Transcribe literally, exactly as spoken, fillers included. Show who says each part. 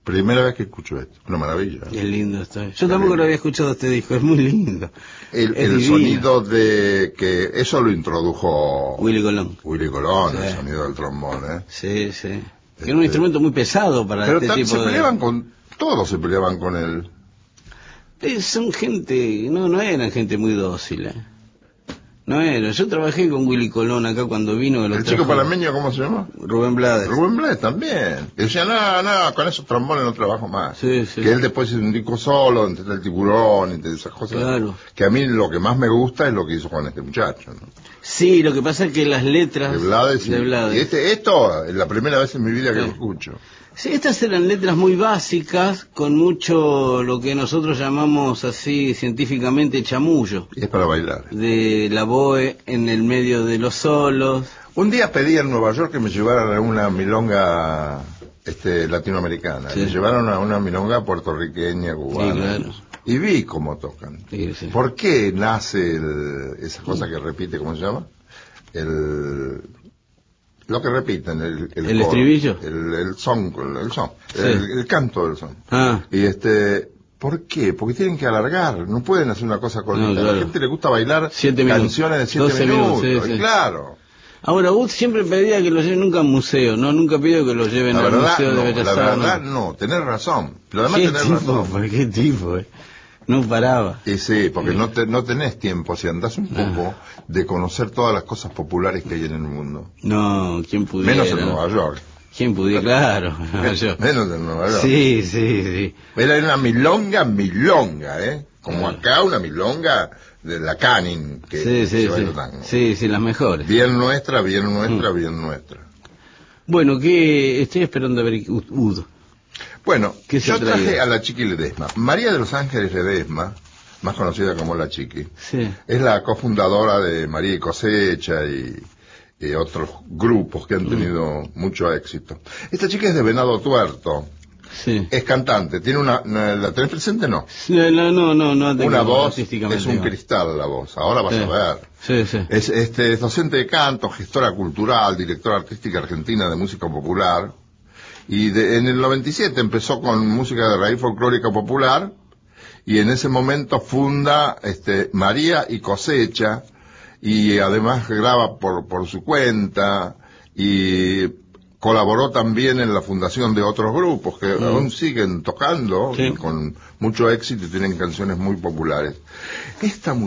Speaker 1: Primera vez que escucho esto, una maravilla.
Speaker 2: Qué lindo está. Yo tampoco lo había escuchado este disco, es muy lindo.
Speaker 1: El,
Speaker 2: es
Speaker 1: el sonido de que eso lo introdujo
Speaker 2: Willy Colón.
Speaker 1: Willy Colón,
Speaker 2: Sí.
Speaker 1: el sonido del trombón, ¿eh?
Speaker 2: Sí, sí.
Speaker 1: Este...
Speaker 2: Era un instrumento muy pesado para
Speaker 1: Pero
Speaker 2: este tipo
Speaker 1: se
Speaker 2: de...
Speaker 1: peleaban con, todos se peleaban con él.
Speaker 2: Eh, son gente, no, no eran gente muy dócil, ¿eh? No era, yo trabajé con Willy Colón acá cuando vino.
Speaker 1: ¿El chico trajo... panameño cómo se llama?
Speaker 2: Rubén Blades.
Speaker 1: Rubén Blades también. Y decía, no, no, con esos trombones no trabajo más.
Speaker 2: Sí, sí.
Speaker 1: Que él después hizo un disco solo, entre el tiburón, entre esas cosas.
Speaker 2: Claro.
Speaker 1: Que a mí lo que más me gusta es lo que hizo con este muchacho, ¿no?
Speaker 2: Sí, lo que pasa es que las letras...
Speaker 1: De Blades.
Speaker 2: De Blades.
Speaker 1: Y, y este, esto es la primera vez en mi vida que sí. lo escucho.
Speaker 2: Sí, estas eran letras muy básicas, con mucho lo que nosotros llamamos así científicamente chamullo.
Speaker 1: Y es para bailar.
Speaker 2: De la boe en el medio de los solos.
Speaker 1: Un día pedí en Nueva York que me llevaran a una milonga este, latinoamericana. Sí. Me llevaron a una milonga puertorriqueña, cubana.
Speaker 2: Sí, claro.
Speaker 1: Y vi cómo tocan.
Speaker 2: Sí, sí.
Speaker 1: ¿Por qué nace el, esa cosa que repite, cómo se llama? El... Lo que repiten, el...
Speaker 2: ¿El, ¿El estribillo?
Speaker 1: El, el son, el son, sí. el, el canto del son.
Speaker 2: Ah.
Speaker 1: Y este... ¿Por qué? Porque tienen que alargar, no pueden hacer una cosa cortita. No, claro. A la gente le gusta bailar
Speaker 2: siete
Speaker 1: canciones de siete minutos, minutos sí, sí. Claro.
Speaker 2: Ahora, Wood siempre pedía que lo lleven nunca a un museo, ¿no? Nunca pidió que lo lleven
Speaker 1: la
Speaker 2: al
Speaker 1: verdad,
Speaker 2: Museo
Speaker 1: no,
Speaker 2: de Bellas Artes.
Speaker 1: La verdad, no, tenés razón. Pero además
Speaker 2: ¿Qué
Speaker 1: tenés
Speaker 2: tipo,
Speaker 1: razón.
Speaker 2: ¿Por qué tipo, eh? No paraba.
Speaker 1: Y sí, porque sí. No, te, no tenés tiempo, si andás un poco, ah. de conocer todas las cosas populares que hay en el mundo.
Speaker 2: No, ¿quién pudiera?
Speaker 1: Menos en Nueva York.
Speaker 2: ¿Quién pudiera? Claro, Nueva York.
Speaker 1: Menos en Nueva York.
Speaker 2: Sí, sí, sí.
Speaker 1: Era una milonga, milonga, ¿eh? Como ah. acá una milonga de la Canning, que
Speaker 2: sí, sí,
Speaker 1: se
Speaker 2: sí.
Speaker 1: tango.
Speaker 2: Sí, sí, las mejores.
Speaker 1: Bien nuestra, bien nuestra, mm. bien nuestra.
Speaker 2: Bueno, ¿qué? Estoy esperando a ver Ud.
Speaker 1: Bueno, yo traje a la Chiqui Ledesma. María de los Ángeles Ledesma, más conocida como la Chiqui,
Speaker 2: sí.
Speaker 1: es la cofundadora de María y Cosecha y, y otros grupos que han tenido mm. mucho éxito. Esta chica es de Venado Tuerto.
Speaker 2: Sí.
Speaker 1: Es cantante. ¿Tiene una, una ¿la tenés presente? No.
Speaker 2: No, no, no, no. no
Speaker 1: una voz, es un cristal la voz. Ahora vas
Speaker 2: sí.
Speaker 1: a ver.
Speaker 2: Sí, sí.
Speaker 1: Es, este, es docente de canto, gestora cultural, directora artística argentina de música popular. Y de, en el noventa y siete empezó con música de raíz folclórica popular. Y en ese momento funda, este, María y Cosecha. Y además graba por, por su cuenta. Y colaboró también en la fundación de otros grupos que mm. aún siguen tocando sí. con mucho éxito y tienen canciones muy populares. Esta